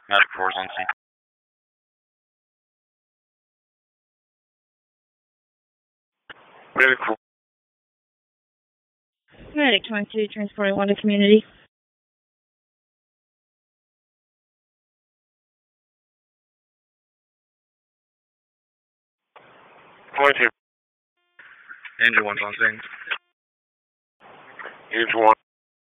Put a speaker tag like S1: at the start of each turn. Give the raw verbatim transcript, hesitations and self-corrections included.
S1: Medic force on scene. Medic force.
S2: Medic twenty-two, transporting one to community.
S1: twenty-two.
S3: Angel one's on scene.
S1: Angel one.